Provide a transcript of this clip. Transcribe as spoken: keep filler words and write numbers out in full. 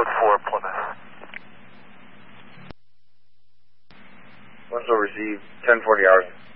code four, Plymouth. Winslow received ten forty hours.